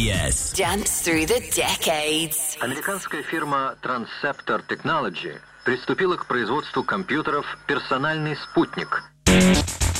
CBS. Dance through the decades. Американская фирма Transceptor Technology приступила к производству компьютеров «Персональный спутник».